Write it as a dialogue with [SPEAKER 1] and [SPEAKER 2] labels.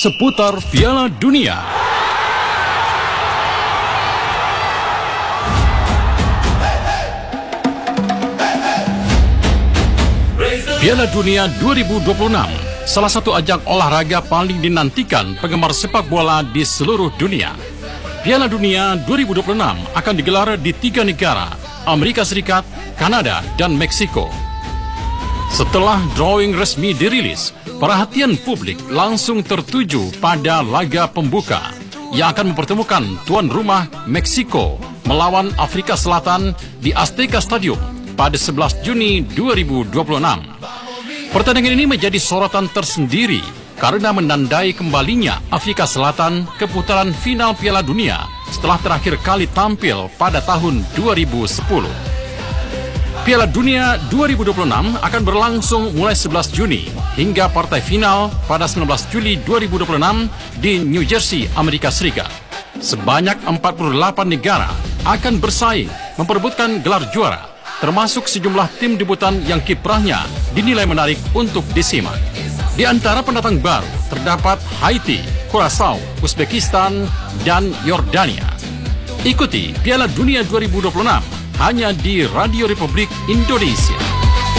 [SPEAKER 1] seputar Piala Dunia. Piala Dunia 2026, salah satu ajang olahraga paling dinantikan penggemar sepak bola di seluruh dunia. Piala Dunia 2026 akan digelar di 3 negara, Amerika Serikat, Kanada, dan Meksiko. Setelah drawing resmi dirilis, perhatian publik langsung tertuju pada laga pembuka yang akan mempertemukan tuan rumah Meksiko melawan Afrika Selatan di Azteca Stadium pada 11 Juni 2026. Pertandingan ini menjadi sorotan tersendiri karena menandai kembalinya Afrika Selatan ke putaran final Piala Dunia setelah terakhir kali tampil pada tahun 2010. Piala Dunia 2026 akan berlangsung mulai 11 Juni hingga partai final pada 19 Juli 2026 di New Jersey, Amerika Serikat. Sebanyak 48 negara akan bersaing memperebutkan gelar juara, termasuk sejumlah tim debutan yang kiprahnya dinilai menarik untuk disimak. Di antara pendatang baru terdapat Haiti, Curaçao, Uzbekistan, dan Yordania. Ikuti Piala Dunia 2026 hanya di Radio Republik Indonesia.